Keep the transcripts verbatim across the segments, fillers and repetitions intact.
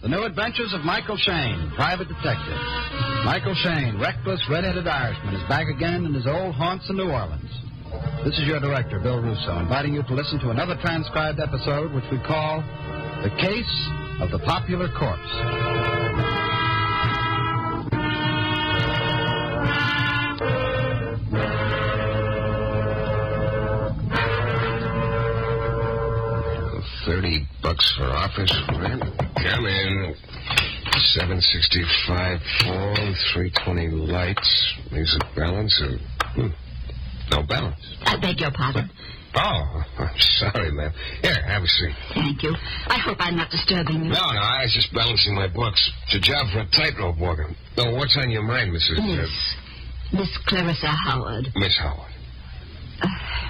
New Adventures of Michael Shayne, Private Detective. Michael Shayne, reckless, red-headed Irishman, is back again in his old haunts in New Orleans. This is your director, Bill Russo, inviting you to listen to another transcribed episode which we call The Case of the Popular Corpse. Thirty bucks for office rent. Come in. Seven sixty-five phone, three twenty lights. Leaves a balance of hmm, no balance. I beg your pardon. Oh, I'm sorry, ma'am. Here, have a seat. Thank you. I hope I'm not disturbing you. No, no, I was just balancing my books. It's a job for a tightrope walker. No, what's on your mind, Missus Miss, Uh, Miss Clarissa Howard. Miss Howard. Uh,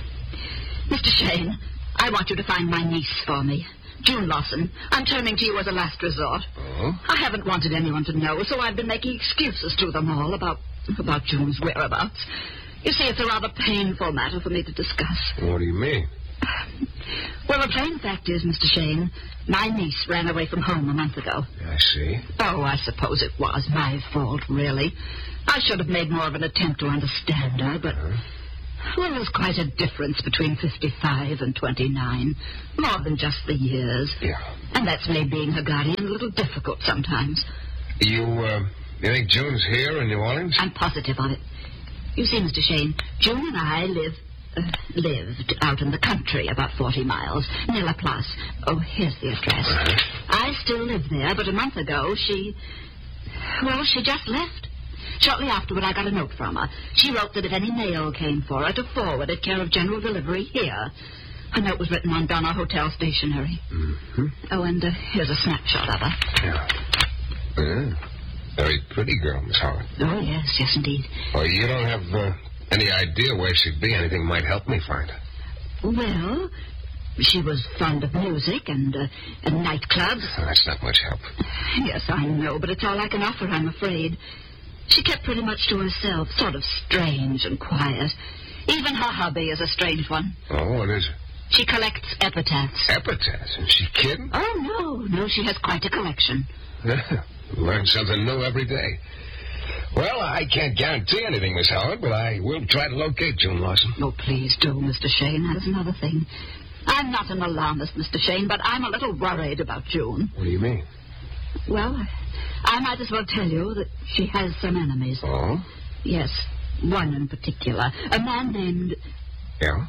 Mister Shayne, I want you to find my niece for me. June Lawson. I'm turning to you as a last resort. Oh? I haven't wanted anyone to know, so I've been making excuses to them all about about June's whereabouts. You see, it's a rather painful matter for me to discuss. What do you mean? Well, the plain fact is, Mister Shayne, my niece ran away from home a month ago. I see. Oh, I suppose it was my fault, really. I should have made more of an attempt to understand her, but... Uh-huh. Well, there's quite a difference between fifty-five and twenty-nine. More than just the years. Yeah. And that's made being her guardian a little difficult sometimes. You, uh, you think June's here in New Orleans? I'm positive of it. You see, Mister Shayne, June and I live, uh, lived out in the country about forty miles, near La Place. Oh, here's the address. Uh-huh. I still live there, but a month ago she... Well, she just left. Shortly afterward, I got a note from her. She wrote that if any mail came for her, to forward it care of General Delivery here. Her note was written on Donna Hotel stationery. Mm-hmm. Oh, and uh, here's a snapshot of her. Yeah. Yeah. Very pretty girl, Miss Howard. Oh, yes, yes, indeed. Oh, you don't have uh, any idea where she'd be? Anything might help me find her. Well, she was fond of music and, uh, and nightclubs. Oh, that's not much help. Yes, I know, but it's all I can offer, I'm afraid. She kept pretty much to herself, sort of strange and quiet. Even her hobby is a strange one. Oh, what is it? She collects epitaphs. Epitaphs? Is she kidding? Oh, no, no, she has quite a collection. Yeah. Learn something new every day. Well, I can't guarantee anything, Miss Howard, but I will try to locate June Lawson. Oh, please do, Mister Shayne. That's another thing. I'm not an alarmist, Mister Shayne, but I'm a little worried about June. What do you mean? Well, I might as well tell you that she has some enemies. Oh? Yes, one in particular. A man named... Yeah?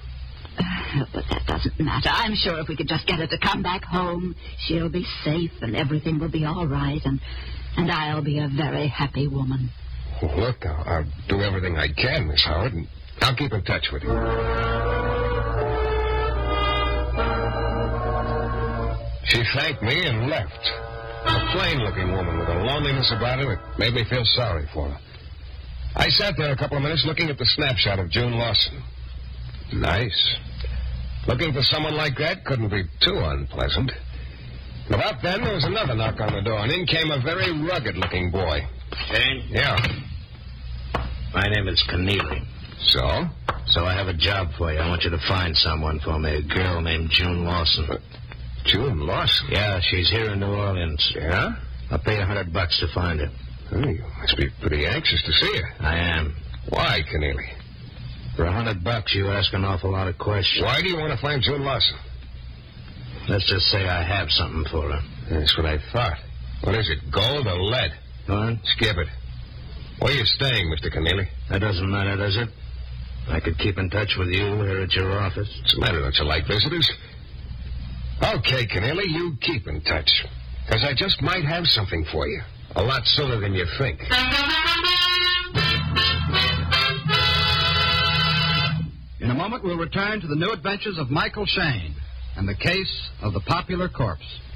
Uh, but that doesn't matter. I'm sure if we could just get her to come back home, she'll be safe and everything will be all right, and, and I'll be a very happy woman. Well, look, I'll, I'll do everything I can, Miss Howard, and I'll keep in touch with you. She thanked me and left. A plain-looking woman with a loneliness about her that made me feel sorry for her. I sat there a couple of minutes looking at the snapshot of June Lawson. Nice. Looking for someone like that couldn't be too unpleasant. About then, there was another knock on the door, and in came a very rugged-looking boy. Shayne? Yeah. My name is Keneally. So? So I have a job for you. I want you to find someone for me, a girl named June Lawson. Uh, June Lawson? Yeah, she's here in New Orleans. Yeah? I'll pay a hundred bucks to find her. Oh, you must be pretty anxious to see her. I am. Why, Keneally? For a hundred bucks, you ask an awful lot of questions. Why do you want to find June Lawson? Let's just say I have something for her. That's what I thought. What is it, gold or lead? What? Skip it. Where are you staying, Mister Keneally? That doesn't matter, does it? I could keep in touch with you here at your office. What's the matter? Don't you like visitors? Okay, Keneally, you keep in touch. Because I just might have something for you. A lot sooner than you think. In a moment, we'll return to the new adventures of Michael Shayne and the case of the popular corpse.